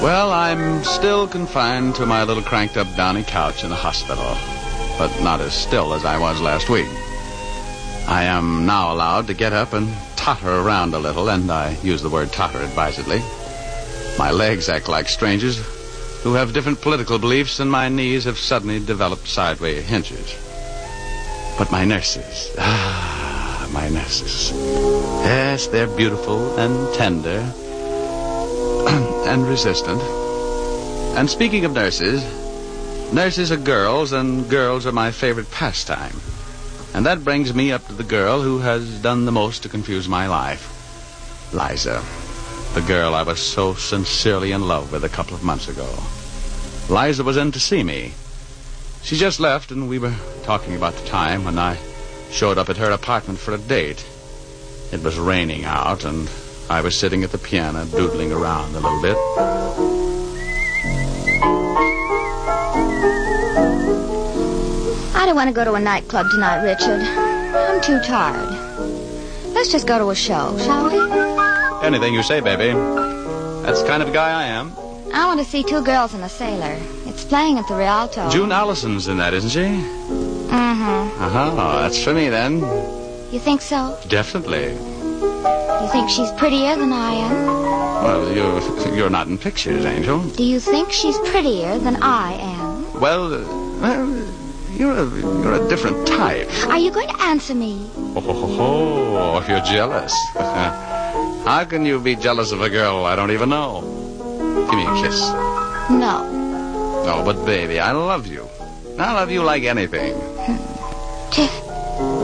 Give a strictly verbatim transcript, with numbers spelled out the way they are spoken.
Well, I'm still confined to my little cranked-up downy couch in the hospital, but not as still as I was last week. I am now allowed to get up and totter around a little, and I use the word totter advisedly. My legs act like strangers who have different political beliefs, and my knees have suddenly developed sideways hinges. But my nurses, ah, my nurses. Yes, they're beautiful and tender and resistant. And speaking of nurses, nurses are girls, and girls are my favorite pastime. And that brings me up to the girl who has done the most to confuse my life. Liza, the girl I was so sincerely in love with a couple of months ago. Liza was in to see me. She just left, and we were talking about the time when I showed up at her apartment for a date. It was raining out, and I was sitting at the piano doodling around a little bit. I don't want to go to a nightclub tonight, Richard. I'm too tired. Let's just go to a show, shall we? Anything you say, baby. That's the kind of guy I am. I want to see Two Girls and a Sailor. It's playing at the Rialto. June Allison's in that, isn't she? Mm-hmm. Uh-huh. That's for me, then. You think so? Definitely. You think she's prettier than I am? Well, you're, you're not in pictures, Angel. Do you think she's prettier than I am? Well, uh, well you're, a, you're a different type. Are you going to answer me? Oh, ho, ho, ho, if you're jealous. How can you be jealous of a girl I don't even know? Give me a kiss. No. Oh, but baby, I love you. I love you like anything. Tiff.